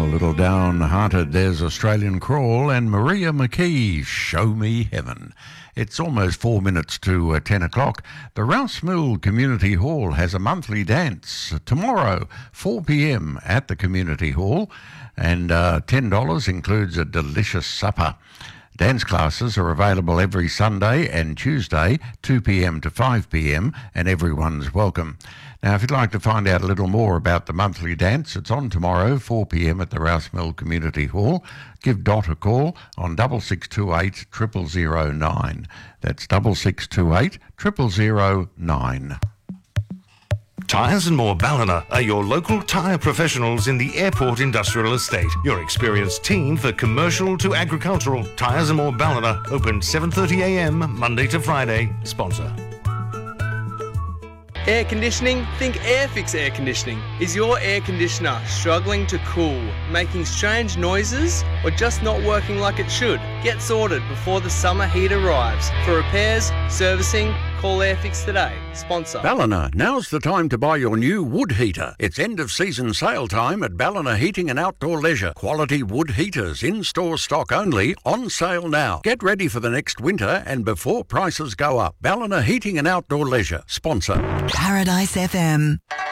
little downhearted, there's Australian Crawl and Maria McKee, Show Me Heaven. It's almost 4 minutes to 10 o'clock. The Rouse Mill Community Hall has a monthly dance tomorrow, 4 p.m. at the Community Hall, and $10 includes a delicious supper. Dance classes are available every Sunday and Tuesday, 2 p.m. to 5 p.m, and everyone's welcome. Now, if you'd like to find out a little more about the monthly dance, it's on tomorrow, 4 p.m. at the Rouse Mill Community Hall. Give Dot a call on 6628 0009. That's 6628 0009. Tyres and More Ballina are your local tyre professionals in the Airport Industrial Estate. Your experienced team for commercial to agricultural. Tyres and More Ballina, open 7:30 a.m. Monday to Friday. Sponsor. Air conditioning? Think Airfix Air Conditioning. Is your air conditioner struggling to cool, making strange noises, or just not working like it should? Get sorted before the summer heat arrives. For repairs, servicing, call Airfix today. Sponsor. Ballina, now's the time to buy your new wood heater. It's end of season sale time at Ballina Heating and Outdoor Leisure. Quality wood heaters, in-store stock only, on sale now. Get ready for the next winter and before prices go up. Ballina Heating and Outdoor Leisure. Sponsor. Paradise FM.